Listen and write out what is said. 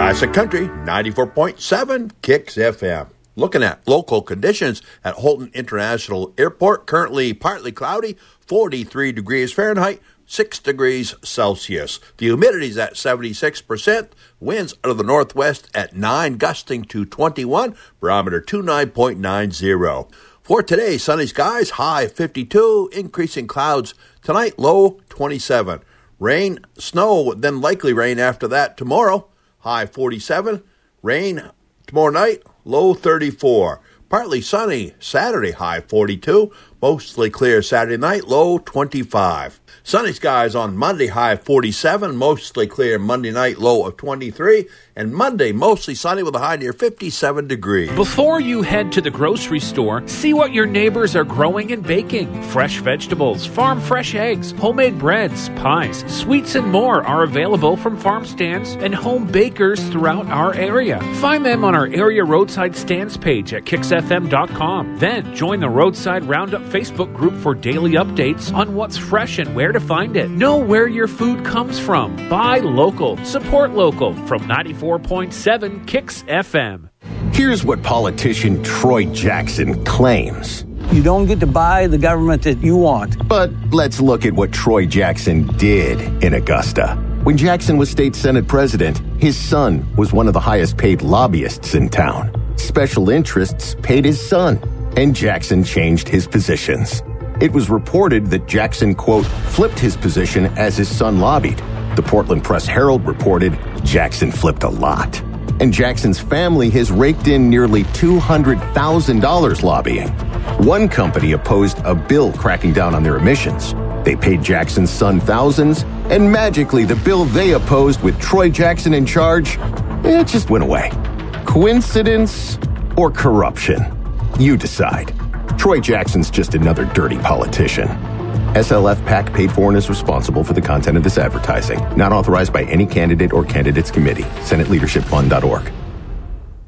Classic Country 94.7 Kicks FM. Looking at local conditions at Holton International Airport, currently partly cloudy, 43 degrees Fahrenheit, 6 degrees Celsius. The humidity is at 76%. Winds out of the northwest at 9, gusting to 21. Barometer 29.90. For today, sunny skies, high 52. Increasing clouds tonight, low 27. Rain, snow, then likely rain after that tomorrow, high 47. Rain tomorrow night, low 34. Partly sunny Saturday, high 42. Mostly clear Saturday night, low 25. Sunny skies on Monday, high 47. Mostly clear Monday night, low of 23. And Monday, mostly sunny with a high near 57 degrees. Before you head to the grocery store, see what your neighbors are growing and baking. Fresh vegetables, farm fresh eggs, homemade breads, pies, sweets, and more are available from farm stands and home bakers throughout our area. Find them on our area roadside stands page at kicksfm.com. Then join the Roadside Roundup Facebook group for daily updates on what's fresh and where to find it. Know where your food comes from. Buy local. Support local from 94.7 Kicks FM. Here's what politician Troy Jackson claims. You don't get to buy the government that you want. But let's look at what Troy Jackson did in Augusta. When Jackson was state Senate president, his son was one of the highest paid lobbyists in town. Special interests paid his son, and Jackson changed his positions. It was reported that Jackson, quote, flipped his position as his son lobbied. The Portland Press-Herald reported Jackson flipped a lot. And Jackson's family has raked in nearly $200,000 lobbying. One company opposed a bill cracking down on their emissions. They paid Jackson's son thousands, and magically the bill they opposed with Troy Jackson in charge, it just went away. Coincidence or corruption? You decide. Troy Jackson's just another dirty politician. SLF PAC paid for and is responsible for the content of this advertising. Not authorized by any candidate or candidates committee. SenateLeadershipFund.org.